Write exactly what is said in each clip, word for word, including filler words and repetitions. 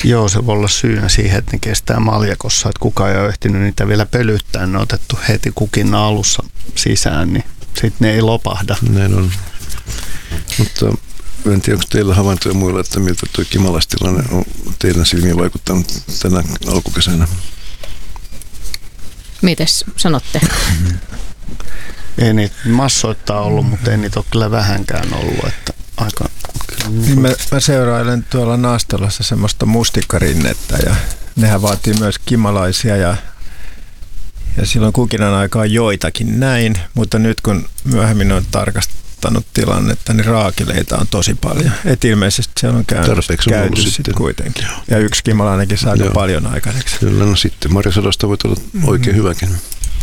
Joo, se voi olla syynä siihen, että ne kestää maljakossa, että kukaan ei ole ehtinyt niitä vielä pölyttää. Ne on otettu heti kukin alussa sisään, niin sitten ne ei lopahda. Näin on. Mutta en tiedä, onko teillä havaintoja muilla, että miltä tuo kimalastilanne on teidän silmiin vaikuttanut tänä alkukesänä? Mites sanotte? Ei niitä massoittaa ollut, mutta ei niitä ole kyllä vähänkään ollut. Että aika, niin mä, mä seurailen tuolla Naastolassa semmoista mustikkarinnettä ja nehän vaatii myös kimalaisia ja, ja silloin kukinan aikaan joitakin näin, mutta nyt kun myöhemmin on tarkastanut tilannetta, niin raakileita on tosi paljon. Et ilmeisesti siellä on käynyt, käynyt sitten, sitten kuitenkin. Ja yksi kimalainenkin saa aika paljon aikaiseksi. Kyllä, no sitten marjasadosta voi olla oikein mm-hmm. hyväkin.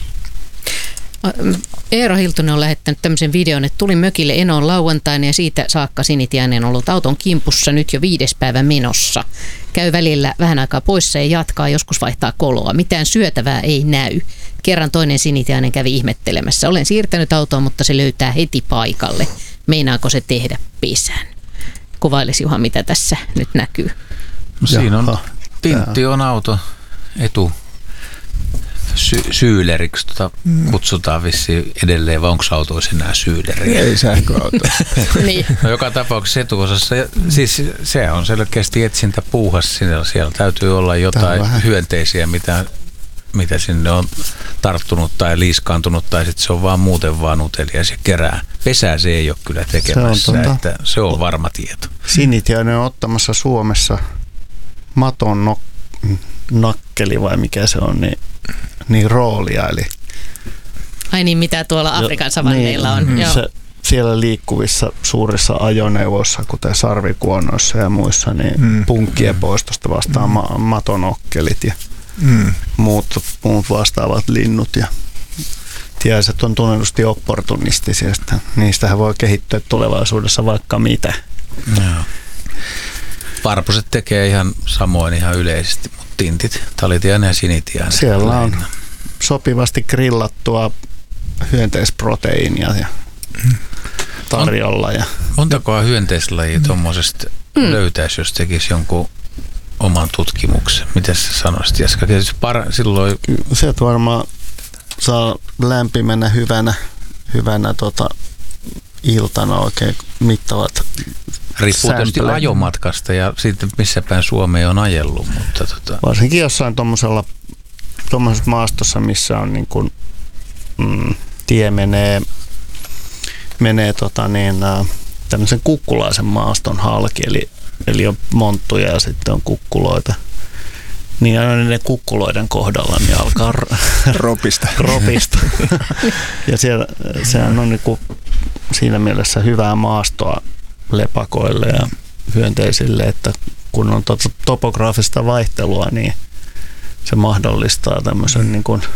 Eero Hiltunen on lähettänyt tämmöisen videon, että tuli mökille Enoon lauantaina ja siitä saakka Sinitiainen on ollut auton kimpussa nyt jo viides päivä menossa. Käy välillä vähän aikaa poissa ja jatkaa, joskus vaihtaa koloa. Mitään syötävää ei näy. Kerran toinen Sinitiainen kävi ihmettelemässä. Olen siirtänyt autoa, mutta se löytää heti paikalle. Meinaako se tehdä pesän? Kuvailisi Juha, mitä tässä nyt näkyy. No siinä on, Tintti on auto etu. Sy- syyleriksi tota mm. kutsutaan vissiin edelleen, vai onko autoissa enää syyleri? Ei sähköauto. Niin. No, joka tapauksessa etuosassa, siis se on selkeästi etsintä puuhas, siellä, siellä täytyy olla jotain hyönteisiä, mitä, mitä sinne on tarttunut tai liiskaantunut, tai sitten se on vaan muuten vaan utelias ja kerää. Pesää se ei ole kyllä tekemässä, se on, tota, että se on varma tieto. Sinitiainen on ottamassa Suomessa maton nok- nakkeli vai mikä se on, niin niin roolia, eli ai niin, mitä tuolla Afrikan savanneilla on. Niin, joo. Se, siellä liikkuvissa suurissa ajoneuvoissa, kuten sarvikuonoissa ja muissa, niin mm. punkkien poistosta vastaan mm. ma- matonokkelit ja mm. muut, muut vastaavat linnut. Ja tiaiset on tunnetusti opportunistisia, että niistähän voi kehittyä tulevaisuudessa vaikka mitä. Joo. Varpuset tekee ihan samoin ihan yleisesti, mutta tintit, talitiainen ja sinitiainen. Siellä on sopivasti grillattua hyönteisproteiinia ja tarjolla. Ja montakohan hyönteislajia tuommoisesta mm. löytäisi, jos tekisi jonkun oman tutkimuksen? Miten sä sanoisit, Jaska? Par- silloin se varmaan saa lämpimänä hyvänä, hyvänä tota, iltana oikein mittavat. Riippuu tietysti ajomatkasta ja siitä, missä päin Suomeen on ajellut. Mutta tota. Varsinkin jossain tuommoisella maastossa, missä on niin kuin, mm, tie menee, menee tota niin, tämmöisen kukkulaisen maaston halki, eli, eli on monttuja ja sitten on kukkuloita. Niin aina ne kukkuloiden kohdalla niin alkaa ropista. ropista. Ja siellä, sehän on niin kuin siinä mielessä hyvää maastoa lepakoille ja hyönteisille, että kun on to- topografista vaihtelua, niin se mahdollistaa tämmöisen niin kuin,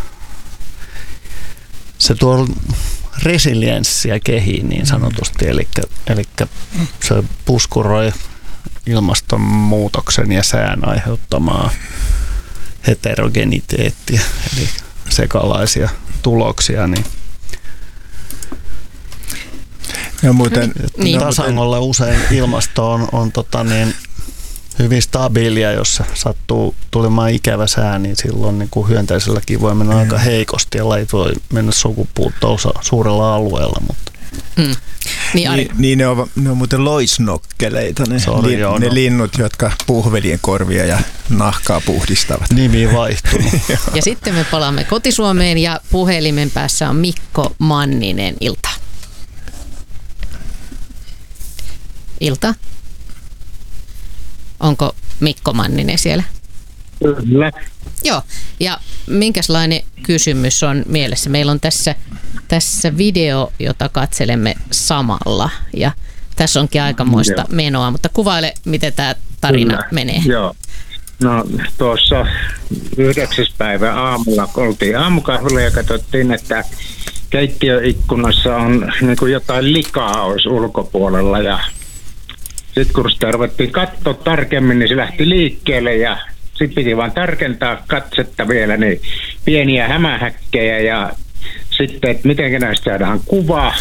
se tuo resilienssiä kehiin niin sanotusti, eli, eli se puskuroi ilmastonmuutoksen ja sään aiheuttamaa heterogeniteettiä, eli sekalaisia tuloksia, niin ja muuten, niin. Tasangolla usein ilmasto on, on tota niin, hyvin stabiilia, jos sattuu tulemaan ikävä sää, niin silloin niin kuin hyönteiselläkin voi mennä mm. aika heikosti ja lajit voi mennä sukupuuttoon suurella alueella. Mutta. Mm. Niin, niin, niin ne, on, ne on muuten loisnokkeleita, ne, Sorry, li, joo, ne no. linnut, jotka puhvelien korvia ja nahkaa puhdistavat. Nimi vaihtunut. Ja sitten me palaamme kotisuomeen ja puhelimen päässä on Mikko Manninen. Ilta. Ilta. Onko Mikko Manninen siellä? Kyllä. Joo, ja minkälainen kysymys on mielessä? Meillä on tässä, tässä video, jota katselemme samalla, ja tässä onkin aikamoista Joo. menoa, mutta kuvaile, miten tämä tarina Kyllä. menee. Joo. No tuossa yhdeksäs päivä aamulla oltiin aamukahvilla ja katsottiin, että keittiöikkunassa on niin kuin jotain likaa olisi ulkopuolella ja sitten kun sitä ruvettiin katsoa tarkemmin, niin se lähti liikkeelle ja sitten piti vaan tarkentaa katsetta vielä, niin pieniä hämähäkkejä ja sitten, että miten näistä saadaan kuva,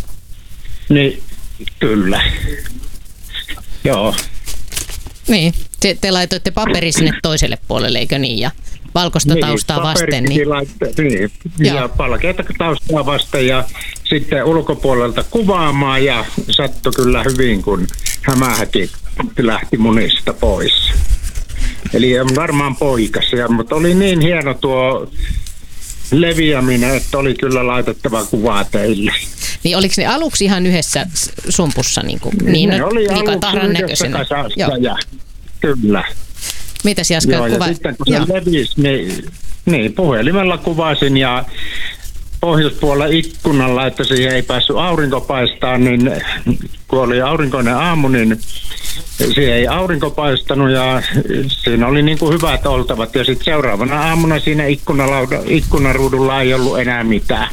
niin kyllä. Joo. Niin, Te, te laitoitte paperi sinne toiselle puolelle, eikö niin? Ja valkoista niin, taustaa vasten. Niin. Laitte, niin. Ja valkeata taustaa vasten ja sitten ulkopuolelta kuvaamaan ja sattui kyllä hyvin, kun hämähäkit lähti munista pois. Eli on varmaan poikasia, mutta oli niin hieno tuo leviäminen, että oli kyllä laitettava kuvaa teille. Niin oliko ne aluksi ihan yhdessä sumpussa? Niin, kuin, niin ne no, oli niin aluksi yhdessä kasassa ja kyllä. Mitäs Jaska Joo, kuva? ja sitten kun se levisi, niin, niin puhelimella kuvasin ja pohjoispuolella ikkunalla, että siihen ei päässyt aurinko paistaa, niin kun oli aurinkoinen aamu, niin siihen ei aurinko paistanut ja siinä oli niin kuin hyvät oltavat. Ja sitten seuraavana aamuna siinä ikkunaruudulla ei ollut enää mitään.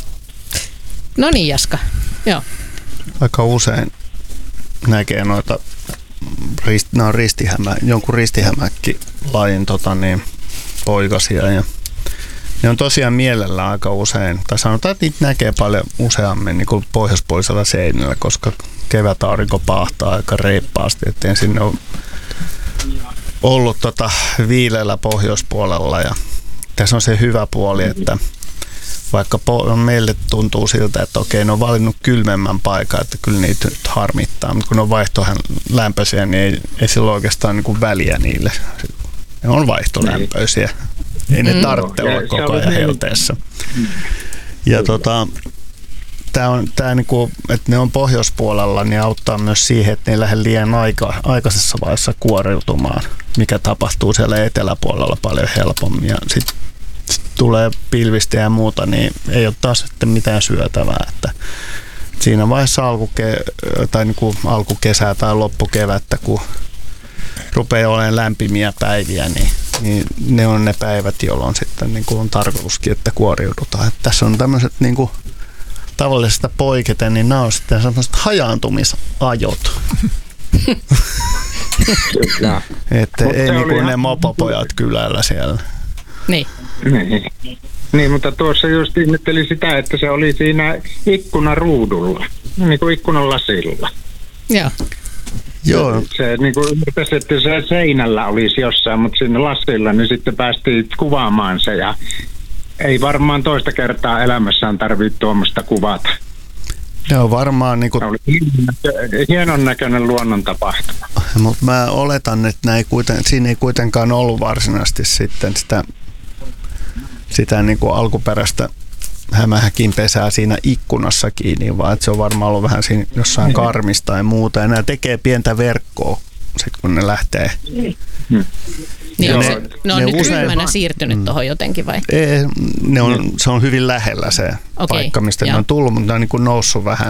No niin, Jaska. Joo. Aika usein näkee noita rist, no, ristihämä, jonkun ristihämäkki lajin tota, niin, poikasia ja ne on tosiaan mielellään aika usein, tai sanotaan, että niitä näkee paljon useammin niin kuin pohjoispuolisella seinällä, koska kevätaurinko paahtaa aika reippaasti, että ensin ne on ollut tota viileällä pohjoispuolella ja tässä on se hyvä puoli, että vaikka po- meille tuntuu siltä, että okei, ne on valinnut kylmemmän paikan, että kyllä niitä nyt harmittaa, mutta kun ne on vaihtohan lämpöisiä, niin ei, ei sillä oikeastaan niin kuin väliä niille. Ne on vaihtolämpöisiä. Ei ne tarvitse mm. olla koko ajan helteessä. Ja tota, tää on, tää niinku, että ne on pohjoispuolella, niin auttaa myös siihen, että ne ei lähde liian aika, aikaisessa vaiheessa kuoriutumaan, mikä tapahtuu siellä eteläpuolella paljon helpommin. Ja sitten sit tulee pilvistä ja muuta, niin ei ole taas sitten mitään syötävää. Että siinä vaiheessa alkuke- tai niinku alkukesää tai loppukevättä, kun rupeaa olemaan lämpimiä päiviä, niin, niin ne on ne päivät, jolloin sitten niin kuin on tarkoituskin, että kuoriudutaan. Että tässä on tämmöiset niin kuin tavallisesta poiketen, niin nämä on sitten semmoiset hajaantumisajot. Että ei niin kuin ne mopopojat kylällä siellä. Niin. Niin. Niin, mutta tuossa just ihmetteli sitä, että se oli siinä ikkunaruudulla, niin kuin ikkunan lasilla. Joo. Joo. Se niin kuin ymmärtäisi, että se seinällä olisi jossain, mutta siinä lasilla niin sitten päästiin kuvaamaan se ja ei varmaan toista kertaa elämässään tarvitse tuommoista kuvata. Ne on varmaan niin kuin... Se oli hienon näköinen luonnon tapahtuma. Mutta mä oletan, että ei kuiten, siinä ei kuitenkaan ollut varsinaisesti sitten sitä, sitä niin kuin alkuperäistä hämähäkin pesää siinä ikkunassa kiinni, vaan että se on varmaan ollut vähän siinä jossain karmista tai muuta. Ja nämä tekee pientä verkkoa, sit kun ne lähtee. Hmm. Niin ne, se, ne on ne nyt usein ryhmänä siirtynyt mm. tuohon jotenkin vai? Ei, ne on, se on hyvin lähellä se okay, paikka, mistä joo. ne on tullut, mutta ne on niin kuin noussut vähän,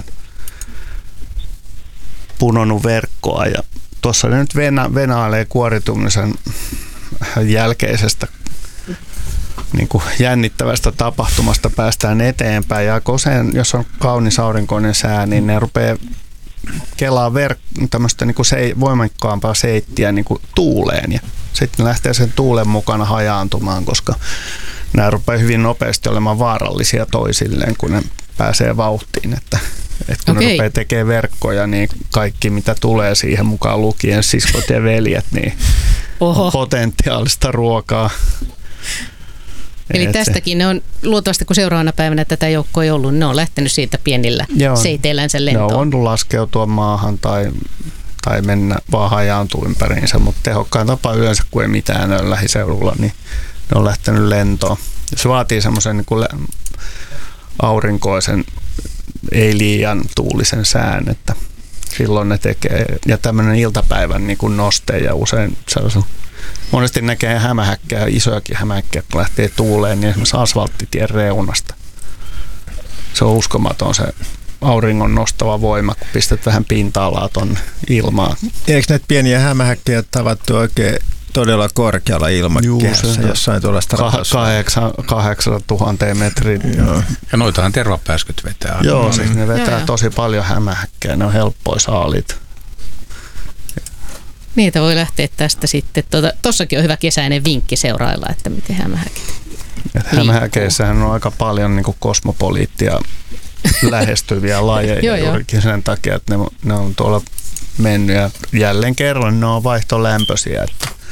punonut verkkoa. Ja tuossa ne nyt vena, venailee kuoritumisen jälkeisestä niin kuin jännittävästä tapahtumasta päästään eteenpäin ja usein, jos on kaunis aurinkoinen sää, niin ne rupeaa kelaa verk- tämmöistä niin kuin se- voimakkaampaa seittiä niin kuin tuuleen ja sitten ne lähtee sen tuulen mukana hajaantumaan, koska nämä rupeaa hyvin nopeasti olemaan vaarallisia toisilleen, kun ne pääsee vauhtiin, että, että kun okay. ne rupeaa tekemään verkkoja, niin kaikki mitä tulee siihen mukaan lukien siskot ja veljet, niin Oho. on potentiaalista ruokaa. Eli tästäkin ne on, luultavasti kun seuraavana päivänä tätä joukkoa ei ollut, ne on lähtenyt siitä pienillä Joo, seiteillänsä lentoon. Ne on voinut laskeutua maahan tai, tai mennä vaan hajaantua ympäriinsä, mutta tehokkain tapa yleensä, kun ei mitään ole lähiseudulla, niin ne on lähtenyt lentoon. Se vaatii semmoisen niin kuin aurinkoisen, ei liian tuulisen sään, että silloin ne tekee, ja tämmöinen iltapäivän niin kuin noste ja usein sellaisen monesti näkee hämähäkkejä, isojakin hämähäkkejä, kun lähtee tuuleen, niin esimerkiksi asfalttitien reunasta. Se on uskomaton se auringon nostava voima, kun pistät vähän pinta-alaa tuonne ilmaan. Eikö näitä pieniä hämähäkkejä tavattu oikein todella korkealla ilmakehässä jossain tuollaista ratasoa? Kahdeksan tuhanteen metriin. Joo. Ja noitahan tervapääskyt vetää. Joo, siis ne vetää joo, tosi paljon hämähäkkejä, ne on helppoja saalit. Niitä voi lähteä tästä sitten. Tuossakin on hyvä kesäinen vinkki seurailla, että miten hämähäkit. Hämähäkeissähän on aika paljon niin kuin kosmopoliittia lähestyviä lajeja juurikin sen takia, että ne, ne on tuolla mennyt ja jälleen kerran ne on vaihtolämpöisiä, että